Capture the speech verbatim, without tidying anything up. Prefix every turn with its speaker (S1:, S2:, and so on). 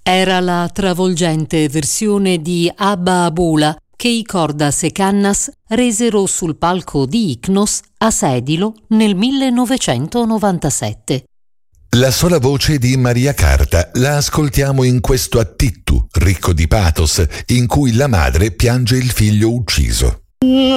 S1: Era la travolgente versione di Abba Abula che i Cordas e Cannas resero sul palco di Ichnos a Sedilo nel millenovecentonovantasette.
S2: La sola voce di Maria Carta la ascoltiamo in questo attittu, ricco di pathos, in cui la madre piange il figlio ucciso.